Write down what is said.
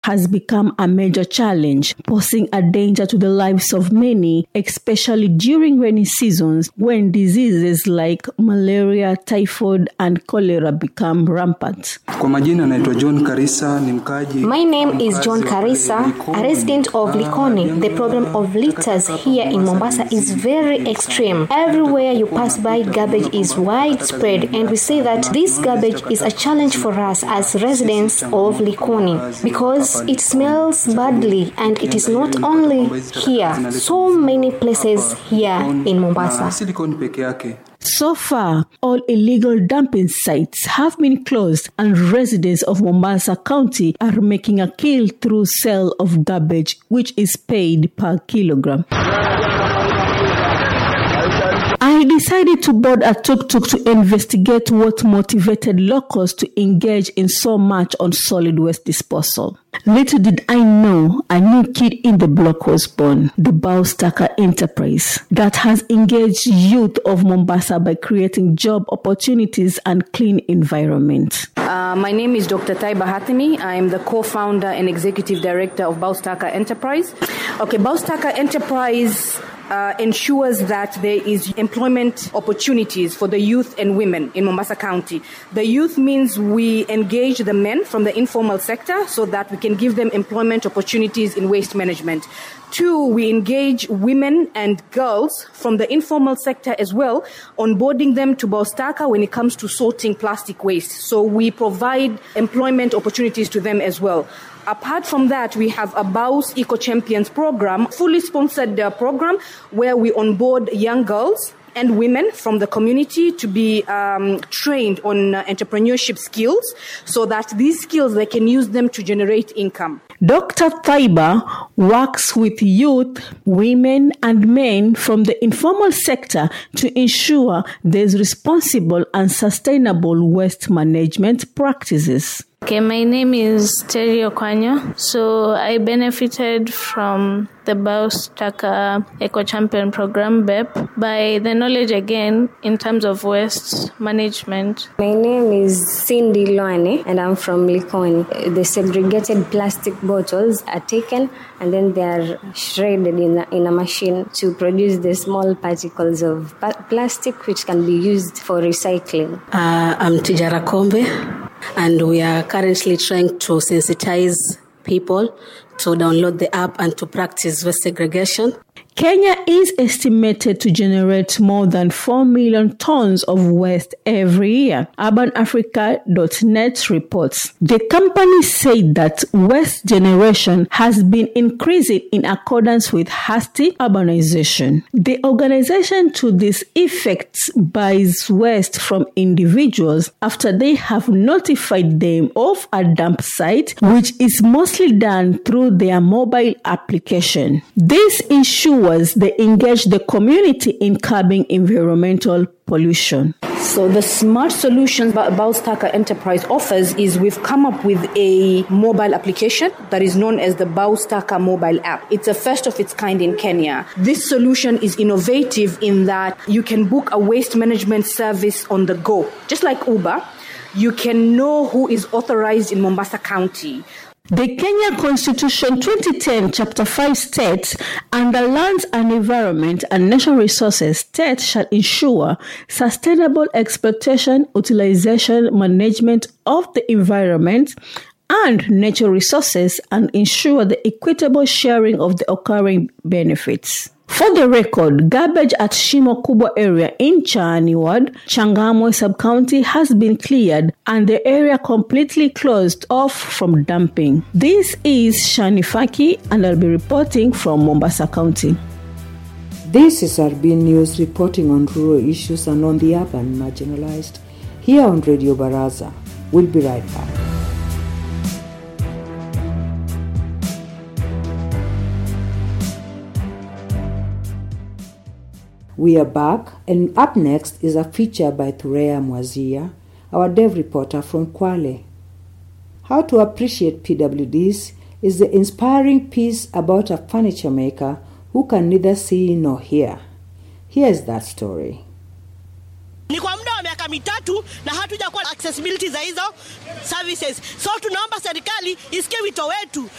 has become a major challenge, posing a danger to the lives of many, especially during rainy seasons when diseases like malaria, typhoid, and cholera become rampant. My name is John Karisa, a resident of Likoni. The problem of litters here in Mombasa is very extreme. Everywhere you pass by, garbage is widespread, and we say that this garbage is a challenge for us as residents of Likoni because it smells badly, and it is not only here, so many places here in Mombasa. So far, all illegal dumping sites have been closed, and residents of Mombasa County are making a kill through sale of garbage, which is paid per kilogram. I decided to board a tuk-tuk to investigate what motivated locals to engage in so much on solid waste disposal. Little did I know a new kid in the block was born, the Baustaka Enterprise, that has engaged youth of Mombasa by creating job opportunities and clean environment. My name is Dr. Taiba Hathini. I am the co-founder and executive director of Baustaka Enterprise. Baustaka Enterprise ensures that there is employment opportunities for the youth and women in Mombasa County. The youth means we engage the men from the informal sector so that we can give them employment opportunities in waste management. 2, we engage women and girls from the informal sector as well, onboarding them to Baustaka when it comes to sorting plastic waste. So we provide employment opportunities to them as well. Apart from that, we have a Baus Eco Champions program, fully sponsored program where we onboard young girls and women from the community to be trained on entrepreneurship skills so that these skills, they can use them to generate income. Dr. Taiba works with youth, women, and men from the informal sector to ensure there's responsible and sustainable waste management practices. My name is Terry Okwanyo. So I benefited from the Baustaka Eco Champion program, BEP, by the knowledge again in terms of waste management. My name is Cindy Loane and I'm from Likoni. The segregated plastic bottles are taken and then they are shredded in a machine to produce the small particles of plastic which can be used for recycling. I'm Tijara Kombe, and we are currently trying to sensitize people to download the app and to practice waste segregation. Kenya is estimated to generate more than 4 million tons of waste every year. UrbanAfrica.net reports. The company said that waste generation has been increasing in accordance with hasty urbanization. The organization to this effect buys waste from individuals after they have notified them of a dump site, which is mostly done through their mobile application. This ensures they engage the community in curbing environmental pollution. So the smart solutions Baustaka Enterprise offers is we've come up with a mobile application that is known as the Baustaka mobile app. It's a first of its kind in Kenya. This solution is innovative in that you can book a waste management service on the go. Just like Uber, you can know who is authorized in Mombasa County. The Kenya Constitution 2010 Chapter 5 states, under lands and environment and natural resources, states shall ensure sustainable exploitation, utilization, management of the environment and natural resources and ensure the equitable sharing of the occurring benefits. For the record, garbage at Shimo Kubwa area in Chaani Ward, Changamwe sub-county has been cleared and the area completely closed off from dumping. This is Shani Faki and I'll be reporting from Mombasa County. This is RB News reporting on rural issues and on the urban marginalized here on Radio Baraza. We'll be right back. We are back, and up next is a feature by Thurea Mwazia, our dev reporter from Kwale. How to Appreciate PWDs is the inspiring piece about a furniture maker who can neither see nor hear. Here's that story. Ni kwa muda wa miaka mitatu na hatujakuwa accessibility za hizo services. So tunaomba serikali isikie wito wetu.